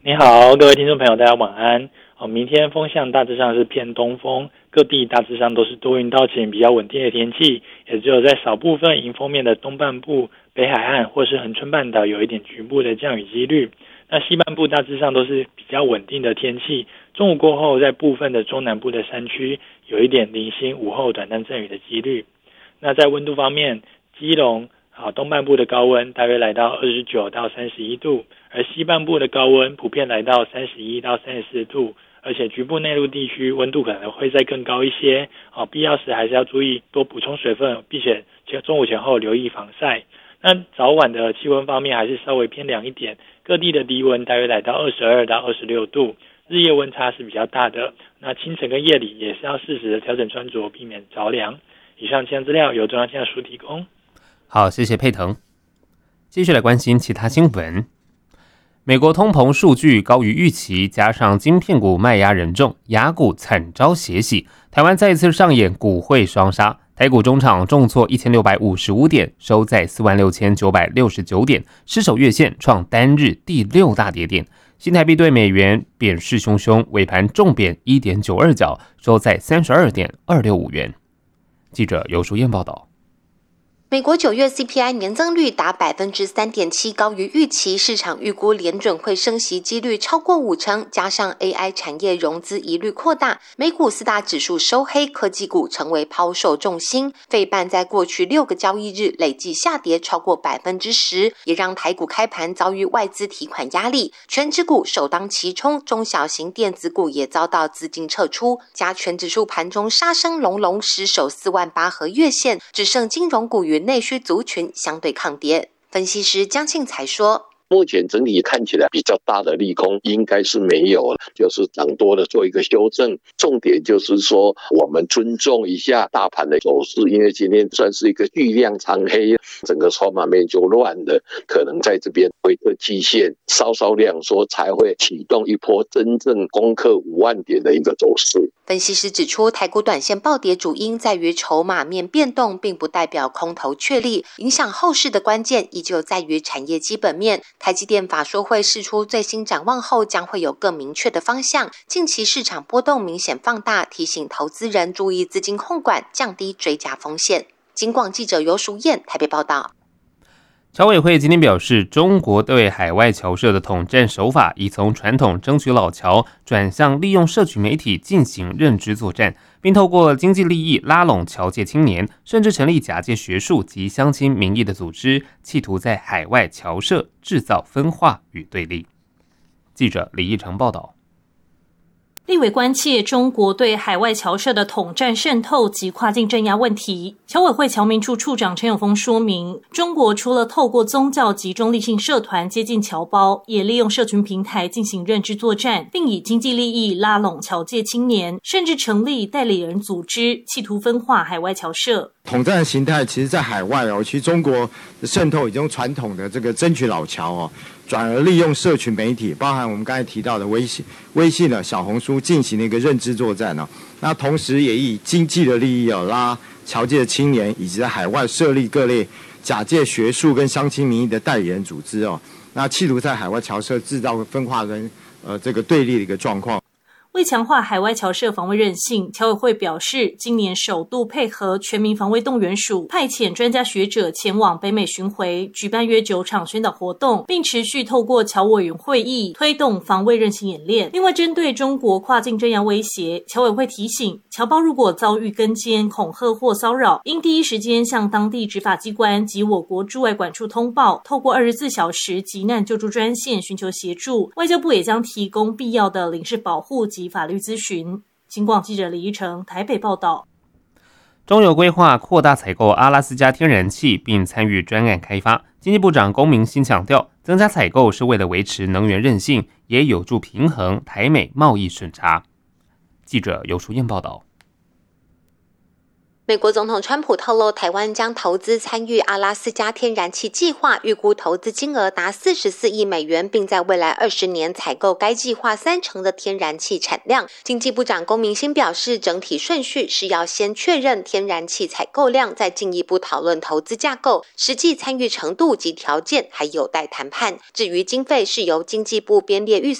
你好，各位听众朋友，大家晚安。明天风向大致上是偏东风，各地大致上都是多云到晴，比较稳定的天气，也只有在少部分迎风面的东半部、北海岸或是恒春半岛有一点局部的降雨几率。那西半部大致上都是比较稳定的天气，中午过后，在部分的中南部的山区有一点零星午后短暂阵雨的几率。那在温度方面，基隆东半部的高温大约来到29到31度，而西半部的高温普遍来到31到34度，而且局部内陆地区温度可能会再更高一些，必要时还是要注意多补充水分，并且中午前后留意防晒。那早晚的气温方面还是稍微偏凉一点，各地的低温大约来到22到26度，日夜温差是比较大的。那清晨跟夜里也是要适时的调整穿着，避免着凉。以上气象资料由中央气象署提供。 好，谢谢佩腾。继续来关心其他新闻。美国通膨数据高于预期，加上晶片股卖压人众，雅股惨遭血洗，台湾再一次上演股汇双杀。台股中场重挫1655点，收在46969点，失守月线，创单日第6大跌点。新台币对美元贬势汹汹，尾盘重贬 1.92 角，收在32.265元。记者游淑燕报道。 美国9月 CPI 年增率达 3.7%， 高于预期，市场预估联准会升息几率超过50%，加上 AI 产业融资疑虑扩大，美股4大指数收黑，科技股成为抛售重心。费半在过去6个交易日累计下跌超过 10%， 也让台股开盘遭遇外资提款压力，全指股首当其冲，中小型电子股也遭到资金撤出，加权指数盘中杀声隆隆，失守48000和月线，只剩金融股与内需族群相对抗跌。分析师江庆才说， 目前整体看起来比较大的利空应该是没有了，就是涨多的做一个修正。重点就是说我们尊重一下大盘的走势，因为今天算是一个巨量长黑，整个筹码面就乱了，可能在这边回个季线稍稍量缩，才会启动一波真正攻克5万点的一个走势。 分析师指出，台股短线暴跌主因在于筹码面变动，并不代表空头确立，影响后市的关键依旧在于产业基本面。台积电法说会释出最新展望后，将会有更明确的方向。近期市场波动明显放大，提醒投资人注意资金控管，降低追加风险。金广记者游淑燕台北报道。 侨委会今天表示，中国对海外侨社的统战手法已从传统争取老侨转向利用社群媒体进行认知作战，并透过经济利益拉拢侨界青年，甚至成立假借学术及乡亲民意的组织，企图在海外侨社制造分化与对立。记者李义成报道。 立委关切中国对海外侨社的统战渗透及跨境镇压问题。侨委会侨民处处长陈永峰说明，中国除了透过宗教及中立性社团接近侨胞，也利用社群平台进行认知作战，并以经济利益拉拢侨界青年，甚至成立代理人组织，企图分化海外侨社。 统战的形态其实在海外其实中国的渗透已经传统的这个争取老侨转而利用社群媒体，包含我们刚才提到的微信小红书进行了一个认知作战那同时也以经济的利益拉侨界的青年，以及在海外设立各类假借学术跟乡亲民意的代理人组织那企图在海外侨社制造分化跟这个对立的一个状况。 为强化海外侨社防卫韧性，侨委会表示，今年首度配合全民防卫动员署，派遣专家学者前往北美巡回，举办约9场宣导活动，并持续透过侨委员会议推动防卫韧性演练。另外，针对中国跨境镇压威胁，侨委会提醒，侨胞如果遭遇跟监、恐吓或骚扰，应第一时间向当地执法机关及我国驻外管处通报，透过24小时急难救助专线寻求协助。外交部也将提供必要的领事保护及法律咨询。金广记者李一成台北报道。 中油规划扩大采购阿拉斯加天然气，并参与专案开发。经济部长龚明鑫强调，增加采购是为了维持能源韧性，也有助平衡台美贸易顺差。记者游淑燕报道。 美国总统川普透露，台湾将投资参与阿拉斯加天然气计划，预估投资金额达44亿美元，并在未来20年采购该计划30%的天然气产量。经济部长龚明鑫表示，整体顺序是要先确认天然气采购量，再进一步讨论投资架构，实际参与程度及条件还有待谈判。至于经费，是由经济部编列预算